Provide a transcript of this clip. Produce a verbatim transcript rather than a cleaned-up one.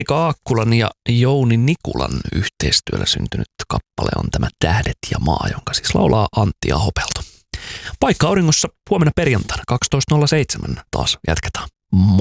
Mika Aakkulan ja Jouni Nikulan yhteistyöllä syntynyt kappale on tämä Tähdet ja maa, jonka siis laulaa Antti Ahopelto. Paikka auringossa huomenna perjantaina kaksitoista nolla seitsemän taas jatketaan. Moi!